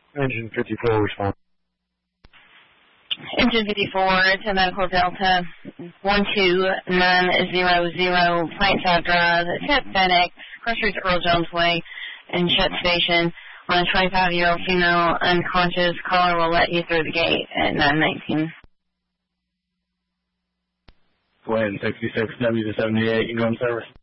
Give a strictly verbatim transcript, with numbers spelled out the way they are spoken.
Engine fifty-four, respond. Engine fifty-four to Medical Delta one two nine zero zero, Plankside Drive, Tip FedEx, Crossroads Earl Jones Way, and Shut Station. On a twenty-five-year-old female unconscious, caller will let you through the gate at nine nineteen. Go ahead, sixty-six W to seventy-eight, you go in service.